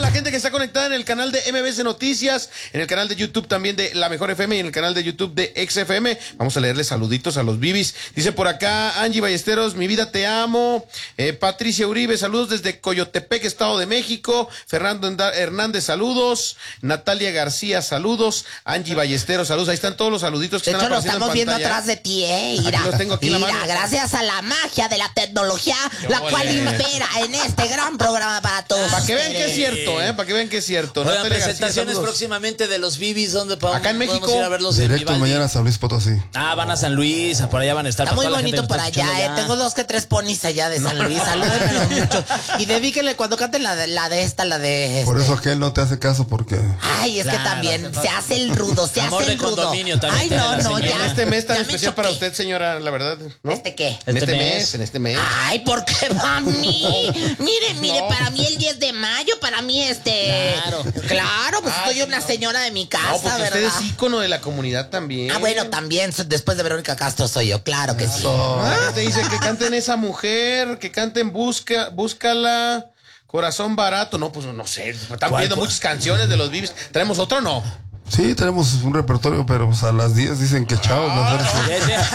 la gente que está conectada en el canal de MBC Noticias, en el canal de YouTube también de La Mejor FM y en el canal de YouTube de XFM. Vamos a leerles saluditos a los bibis. Dice por acá Angie Ballesteros, mi vida te amo. Patricia Uribe, saludos desde Coyotepec, Estado de México. Fernando Hernández, saludos. Natalia García, saludos. Angie Ballesteros, saludos. Ahí están todos los saluditos que de están hecho, apareciendo en lo estamos viendo pantalla. atrás de ti, Mira, aquí los tengo aquí en la mano. Gracias a la magia de la tecnología, la cual impera en este gran programa para todos. Para que vean que es cierto, para que vean que es cierto. Oigan, Natalia presentaciones García, próximamente de los bibis, ¿dónde podemos, acá en México, podemos ir a verlos? Directo mañana a San Luis Potosí. Van a San Luis, por allá van a estar. Está muy toda la bonito gente por que nos está allá, escuchando Tengo 2 que 3 ponis allá de San Luis, salúdenmelo mucho. Y dedíquenle cuando canten la de Por eso aquel no te hace caso porque... Ay, es que también se hace el rudo, se Amor hace el de rudo. condominio también Ay, tiene no, la no, señora. ya. En este mes tan Ya me especial para choqué. usted, señora, la verdad, ¿no? ¿Este qué? En Este en este mes. Ay, ¿por qué va a mí? Mire, para mí el 10 de mayo, para mí Claro, pues soy una señora de mi casa, No, porque usted ¿verdad? es ícono de la comunidad también. Ah, bueno, también, después de Verónica Castro soy yo, claro que sí. La gente dice que canten esa mujer, que canten Búscala, Corazón Barato. No, pues no sé, están pidiendo muchas canciones de los bibis. ¿Traemos otro o no? Sí, tenemos un repertorio, pero pues, a las 10 dicen que chao, mejor sí.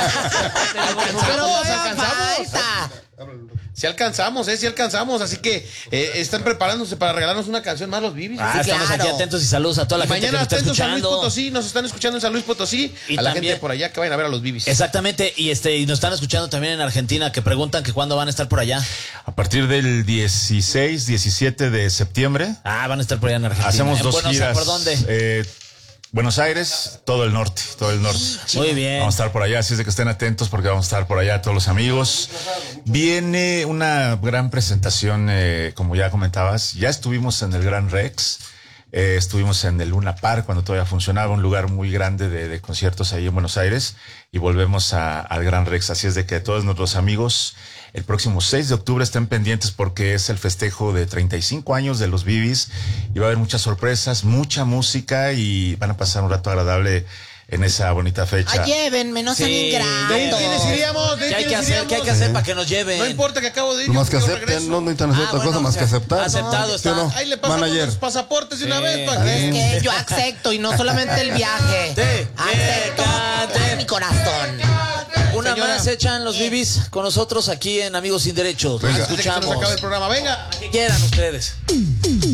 Si alcanzamos, sí alcanzamos. Así que están preparándose para regalarnos una canción más los bibis. Estamos aquí atentos y saludos a toda la gente que Mañana nos está atentos a San Luis escuchando. Potosí, nos están escuchando en San Luis Potosí. Y a la también- gente por allá que vayan a ver a los bibis. Exactamente, y nos están escuchando también en Argentina, que preguntan que cuándo van a estar por allá. A partir del 16, 17 de septiembre, Van a estar por allá en Argentina. hacemos ¿En dos Buenos Aires? giras. ¿Por dónde? Buenos Aires, todo el norte. Muy bien. Vamos a estar por allá, así es de que estén atentos porque vamos a estar por allá todos los amigos. Viene una gran presentación, como ya comentabas. Ya estuvimos en el Gran Rex, estuvimos en el Luna Park cuando todavía funcionaba, un lugar muy grande de conciertos ahí en Buenos Aires, y volvemos al Gran Rex. Así es de que todos nuestros amigos, el próximo 6 de octubre estén pendientes porque es el festejo de 35 años de los bibis y va a haber muchas sorpresas, mucha música y van a pasar un rato agradable en esa bonita fecha. Ay, llévenme, no sean ingratos. ¿De quiénes iríamos? ¿Qué hay que hacer? ¿Qué hay que hacer para que nos lleven? No importa que acabo de ir. Más que yo acepten, regreso. no necesitan hacer otra cosa más que aceptar. Aceptado ¿Sí o está. no? Ahí le pasamos Manager. los pasaportes de una Sí. vez para Es que... que yo acepto y no solamente el viaje. Acepto en mi corazón. Una Señora. más echan los bibis con nosotros aquí en Amigos Sin Derechos. Los Venga. Antes de que se nos escuchamos. acabe el programa, venga. Que quieran ustedes.